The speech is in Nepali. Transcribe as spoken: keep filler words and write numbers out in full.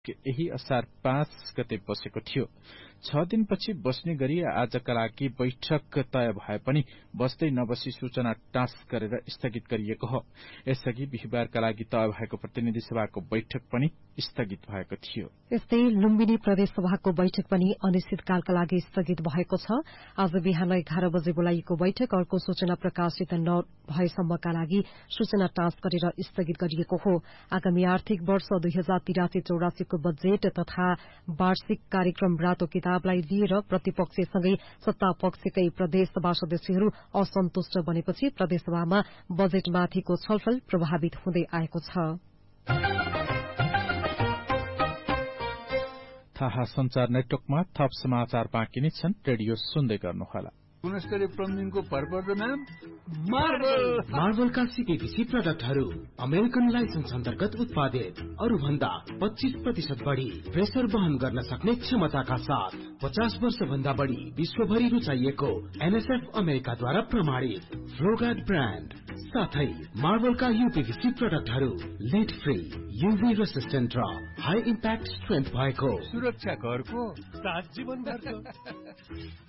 यही असार पाँच गते बसेको थियो। छ दिनपछि बस्ने गरी आजका लागि बैठक तय भए पनि बस्दै नबसी सूचना टाँस गरेर स्थगित गरिएको हो। यसअघि बिहिबारका लागि तय भएको प्रतिनिधि सभाको बैठक पनि स्थगित भएको थियो। यस्तै लुम्बिनी प्रदेश सभाको बैठक पनि अनिश्चितकालका लागि स्थगित भएको छ। आज बिहान एघार बजे बोलाइएको बैठक अर्को सूचना प्रकाशित नभएसम्मका लागि सूचना टाँस गरेर स्थगित गरिएको हो। आगामी आर्थिक वर्ष दुई हजार तिरासी चौरासीको बजेट तथा वार्षिक कार्यक्रम रातो किताबलाई लिएर प्रतिपक्षसँगै सत्तापक्षकै प्रदेशसभा सदस्यहरू असन्तुष्ट बनेपछि प्रदेशसभामा बजेटमाथिको छलफल प्रभावित हुँदै आएको छ। थाहा संचार नेटवर्कमा थप समाचार बाँकी नै छन्। रेडियो सुन्दै गर्नुहोला। गुणस्तरीय प्लम्बिङको भरपर्दो नाम मार्बल। मार्बलका सीपीभीसी प्रोडक्टहरू अमेरिकन लाइसेन्स अन्तर्गत उत्पादित, अरू भन्दा पच्चीस प्रतिशत बढ़ी प्रेसर वहन गर्न सक्ने क्षमताका साथ पचास वर्ष भन्दा बढ़ी विश्वभरि रुचाइएको एनएसएफ अमेरिकाद्वारा प्रमाणित फ्लोगार्ड ब्रान्ड साथै मार्बलका यूपीभीसी प्रोडक्टहरू लिड फ्री, यूभी रेसिस्टेन्ट र हाई इम्प्याक्ट स्ट्रेन्थ भएको सुरक्षा घरको सात जीवन भरको।